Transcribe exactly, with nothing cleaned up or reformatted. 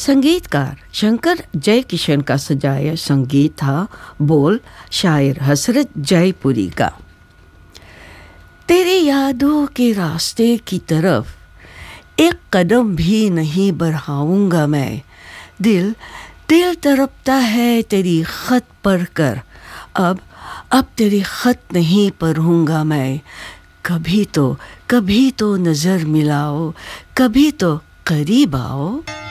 संगीतकार शंकर जयकिशन का सजाया संगीत था, बोल शायर हसरत जयपुरी का। तेरी यादों के रास्ते की तरफ एक कदम भी नहीं बढ़ाऊंगा मैं, दिल दिल तड़पता है तेरी खत पढ़कर, अब अब तेरी खत नहीं पढ़ूंगा मैं। कभी तो कभी तो नज़र मिलाओ, कभी तो करीब आओ।